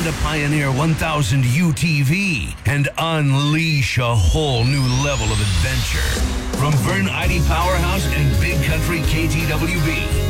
Honda Pioneer 1000 UTV and unleash a whole new level of adventure. From Vern Ide Powerhouse and Big Country KTWB,